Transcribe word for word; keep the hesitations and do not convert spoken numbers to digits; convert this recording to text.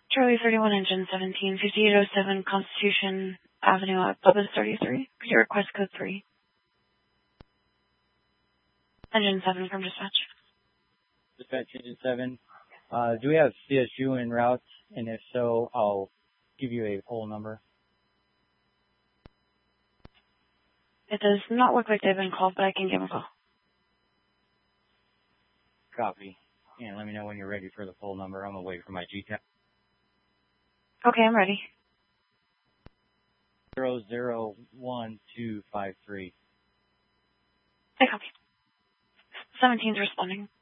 Charlie thirty-one, engine seventeen, fifty-eight oh seven Constitution Avenue at Bubba's thirty-three. Could you request code three? Engine seven from dispatch. Dispatch engine seven. Uh, do we have C S U en route? And if so, I'll give you a poll number. It does not look like they've been called, but I can give them a call. Copy. And let me know when you're ready for the poll number. I'm going to wait for my G TAP. Okay, I'm ready. Zero zero one two five three. I copy. seventeen's responding.